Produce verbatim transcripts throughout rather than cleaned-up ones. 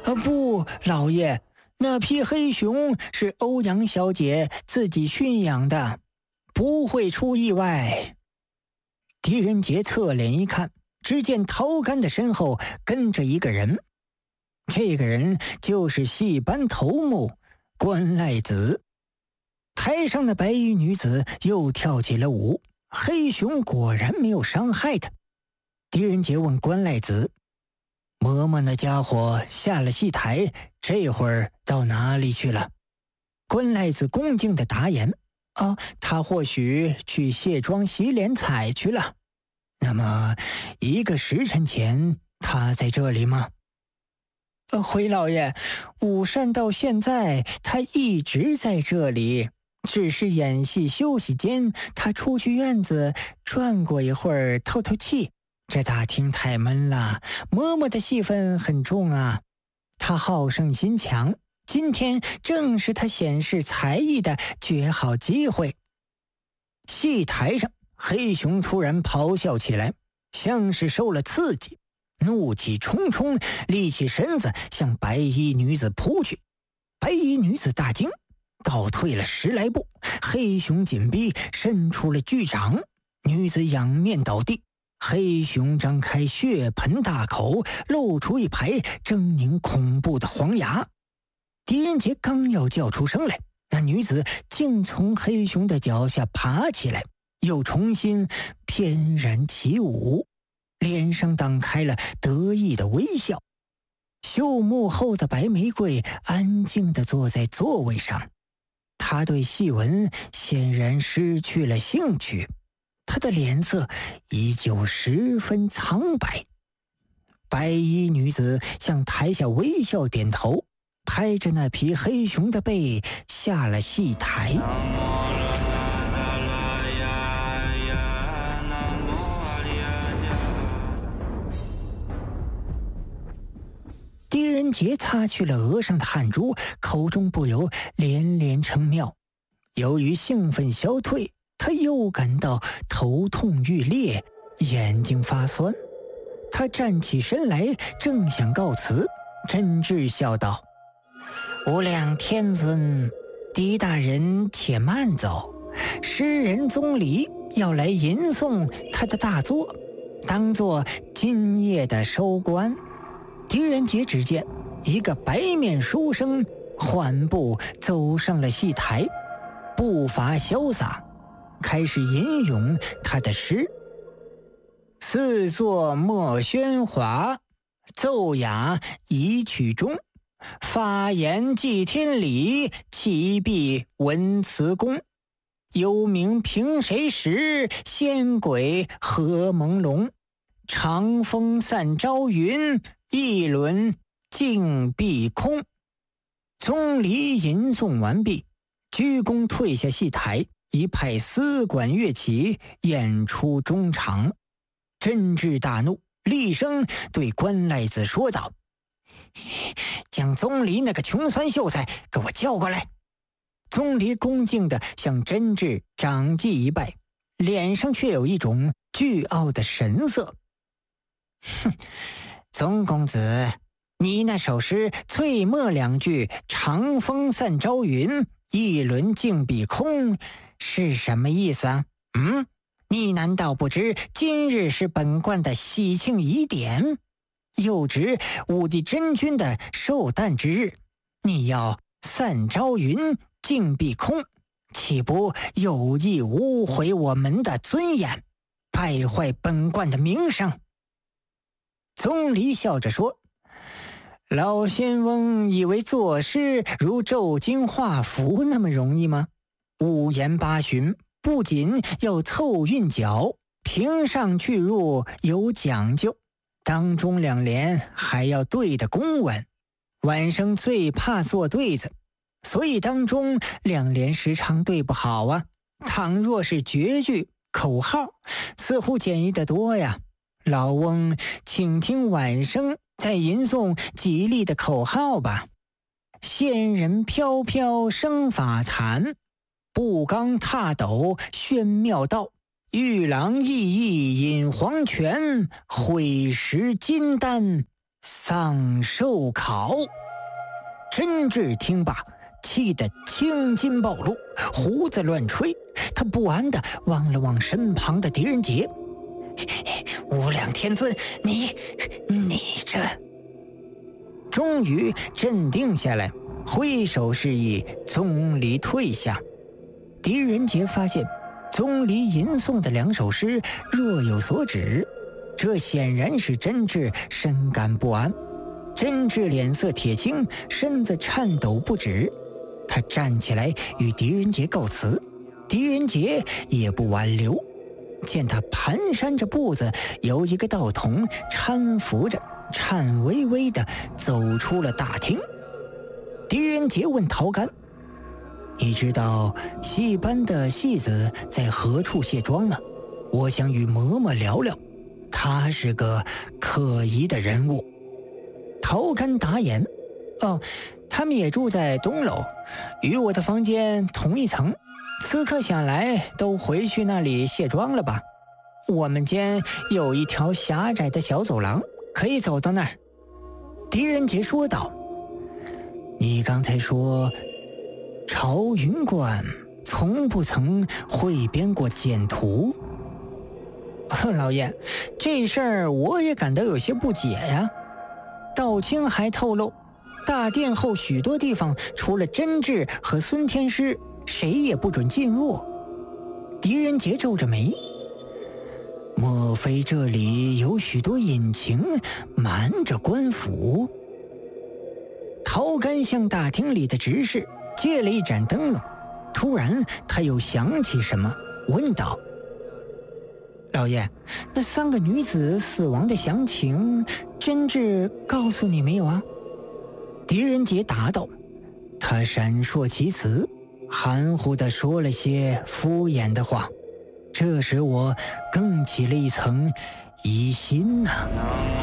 呃，不，老爷，那匹黑熊是欧阳小姐自己驯养的，不会出意外。狄仁杰侧脸一看，只见陶干的身后跟着一个人，这个人就是戏班头目关赖子。台上的白衣女子又跳起了舞，黑熊果然没有伤害她。狄仁杰问关赖子：嬷嬷那家伙下了戏台，这会儿到哪里去了？关赖子恭敬地答言：啊，他或许去卸妆洗脸彩去了。那么一个时辰前他在这里吗？呃，回老爷，午膳到现在他一直在这里，只是演戏休息间他出去院子转过一会儿透透气。这大厅太闷了，嬷嬷的戏份很重啊，她好胜心强，今天正是她显示才艺的绝好机会。戏台上，黑熊突然咆哮起来，像是受了刺激，怒气冲冲，立起身子向白衣女子扑去。白衣女子大惊，倒退了十来步，黑熊紧逼，伸出了巨掌，女子仰面倒地。黑熊张开血盆大口，露出一排狰狞恐怖的黄牙。狄仁杰刚要叫出声来，那女子竟从黑熊的脚下爬起来，又重新翩然起舞，脸上荡开了得意的微笑。绣幕后的白玫瑰安静地坐在座位上，她对戏文显然失去了兴趣，她的脸色依旧十分苍白。白衣女子向台下微笑点头，拍着那匹黑熊的背下了戏台。狄仁杰擦去了额上的汗珠，口中不由连连称妙。由于兴奋消退，他又感到头痛欲裂，眼睛发酸。他站起身来，正想告辞，真挚笑道：无量天尊，狄大人且慢走，诗人宗离要来吟诵他的大作，当作今夜的收官。狄仁杰只见一个白面书生缓步走上了戏台，步伐潇洒，开始吟咏他的诗：四座莫喧哗，奏雅宜曲中，发言祭天理，启闭文辞公。幽冥凭谁识，仙鬼何朦胧。长风散朝云，一轮尽碧空。宗离吟诵完毕，鞠躬退下戏台，一派丝管乐器演出中场。真挚大怒，厉声对关赖子说道：将宗离那个穷酸秀才给我叫过来。宗离恭敬地向真挚长记一拜，脸上却有一种倨傲的神色。哼，宗公子，你那首诗最末两句长风散朝云，一轮尽碧空是什么意思啊？嗯，你难道不知今日是本观的喜庆仪典，又值武帝真君的寿诞之日，你要散朝云尽碧空，岂不有意污毁我们的尊严，败坏本观的名声？宗离笑着说：老仙翁以为作诗如咒经画符那么容易吗？五言八旬，不仅要凑韵脚，平上去入有讲究，当中两联还要对得公文。晚生最怕做对子，所以当中两联时常对不好啊。倘若是绝句口号，似乎简易得多呀。老翁请听晚生再吟诵吉利的口号吧：仙人飘飘生法坛，步罡踏斗宣妙道，玉郎熠熠引黄泉，毁石金丹丧寿考。甄志听罢，气得青筋暴露，胡子乱吹。他不安地望了望身旁的狄仁杰，无量天尊，你你这……终于镇定下来，挥手示意宗离退下。狄仁杰发现宗离吟诵的两首诗若有所指，这显然使甄志深感不安。甄志脸色铁青，身子颤抖不止。他站起来与狄仁杰告辞，狄仁杰也不挽留。见他蹒跚着步子，有一个道童搀扶着，颤巍巍地走出了大厅。狄仁杰问陶干：“你知道戏班的戏子在何处卸妆吗？我想与嬷嬷聊聊，他是个可疑的人物。”陶干答言：“哦，他们也住在东楼，与我的房间同一层。此刻想来都回去那里卸妆了吧？我们间有一条狭窄的小走廊，可以走到那儿。”狄仁杰说道：“你刚才说朝云观从不曾汇编过简图。”老爷，这事儿我也感到有些不解呀。道清还透露，大殿后许多地方除了甄志和孙天师，谁也不准进入。狄仁杰皱着眉，莫非这里有许多隐情瞒着官府？陶干向大厅里的执事借了一盏灯笼，突然他又想起什么，问道：“老爷，那三个女子死亡的详情，甄志告诉你没有啊？”狄仁杰答道：“他闪烁其词，含糊地说了些敷衍的话，这使我更起了一层疑心呐、啊。”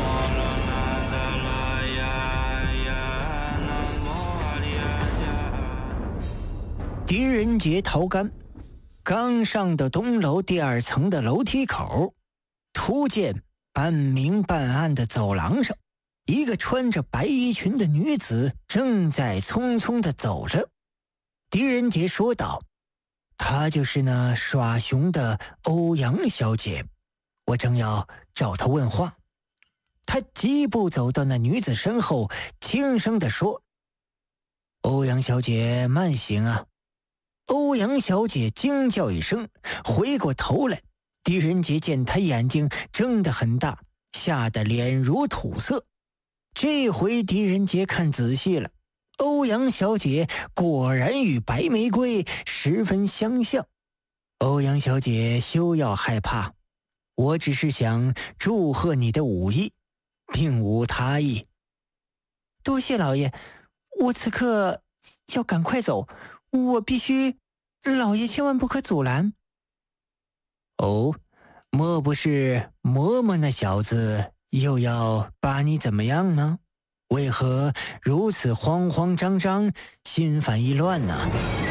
狄仁杰、陶干刚上到东楼第二层的楼梯口，突见半明半暗的走廊上，一个穿着白衣裙的女子正在匆匆地走着。狄仁杰说道：“她就是那耍熊的欧阳小姐，我正要找她问话。”他疾步走到那女子身后，轻声地说：“欧阳小姐慢行啊。”欧阳小姐惊叫一声，回过头来。狄仁杰见她眼睛睁得很大，吓得脸如土色。这回狄仁杰看仔细了，欧阳小姐果然与白玫瑰十分相像。欧阳小姐休要害怕，我只是想祝贺你的武艺，并无他意。多谢老爷，我此刻要赶快走，我必须，老爷千万不可阻拦。哦，莫不是嬷嬷那小子又要把你怎么样呢？为何如此慌慌张张，心烦意乱呢？